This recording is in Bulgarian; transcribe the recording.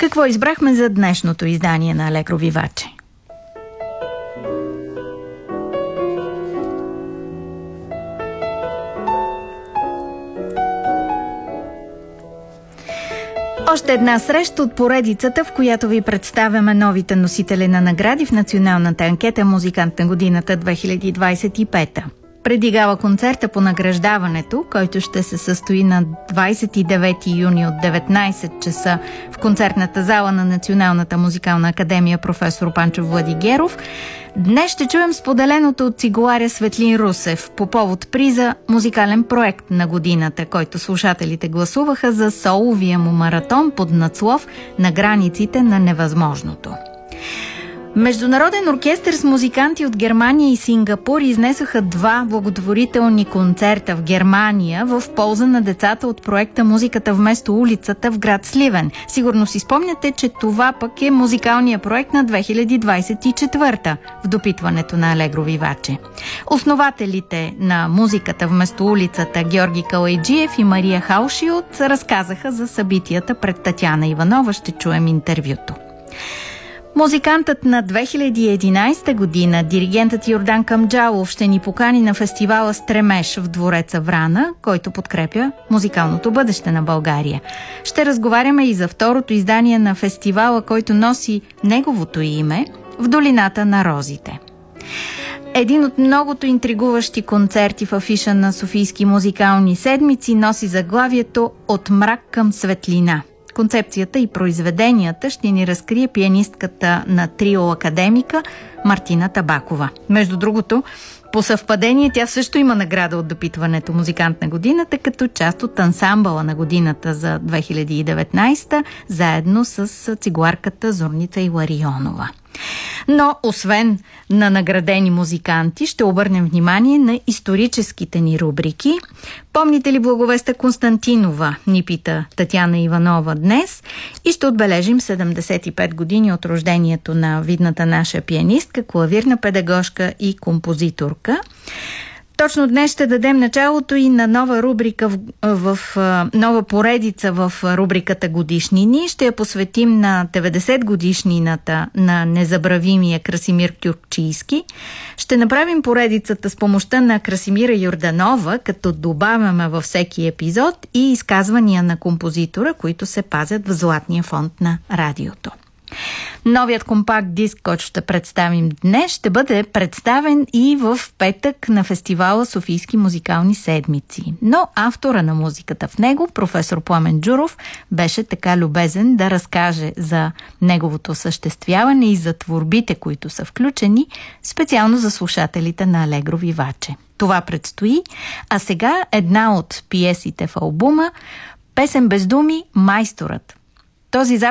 Какво избрахме за днешното издание на Алегро Виваче? Още една среща от поредицата, в която ви представяме новите носители на награди в националната анкета «Музикант на годината 2025». Преди гала концерта по награждаването, който ще се състои на 29 юни от 19 часа в концертната зала на Националната музикална академия професор Панчо Владигеров, днес ще чуем споделеното от цигуларя Светлин Русев по повод приза «Музикален проект на годината», който слушателите гласуваха за соловия му маратон под надслов «На границите на невъзможното». Международен оркестър с музиканти от Германия и Сингапур изнесоха 2 благотворителни концерта в Германия в полза на децата от проекта «Музиката вместо улицата» в град Сливен. Сигурно си спомняте, че това пък е музикалният проект на 2024 в допитването на Алегро Виваче. Основателите на «Музиката вместо улицата» Георги Калайджиев и Мария Хаушиот разказаха за събитията пред Татяна Иванова. Ще чуем интервюто. Музикантът на 2011 година, диригентът Йордан Камджалов, ще ни покани на фестивала «Стремеж» в двореца Врана, който подкрепя музикалното бъдеще на България. Ще разговаряме и за второто издание на фестивала, който носи неговото име «В долината на розите». Един от многото интригуващи концерти в афиша на Софийски музикални седмици носи заглавието «От мрак към светлина». Концепцията и произведенията ще ни разкрие пианистката на трио Академика Мартина Табакова. Между другото, по съвпадение тя също има награда от допитването «Музикант на годината» като част от ансамбъла на годината за 2019, заедно с цигуларката Зорница Иларионова. Но освен на наградени музиканти, ще обърнем внимание на историческите ни рубрики. Помните ли Благовеста Константинова, ни пита Татяна Иванова днес, и ще отбележим 75 години от рождението на видната наша пианистка, клавирна педагожка и композиторка. Точно днес ще дадем началото и на нова рубрика в нова поредица в рубриката «Годишнини». Ще я посветим на 90 годишнината на незабравимия Красимир Кюркчийски. Ще направим поредицата с помощта на Красимира Йорданова, като добавяме във всеки епизод и изказвания на композитора, които се пазят в златния фонд на радиото. Новият компакт диск, който ще представим днес, ще бъде представен и в петък на фестивала Софийски музикални седмици. Но автора на музиката в него, професор Пламен Джуров, беше така любезен да разкаже за неговото осъществяване и за творбите, които са включени, специално за слушателите на Алегро Виваче. Това предстои, а сега една от пиесите в албума, песен без думи «Майсторът». Този